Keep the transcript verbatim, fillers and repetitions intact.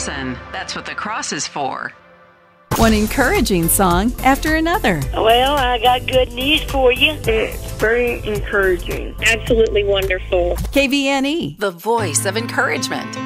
listen. That's what the cross is for. One encouraging song after another. Well, I got good news for you. It's very encouraging. Absolutely wonderful. K V N E, the voice of encouragement.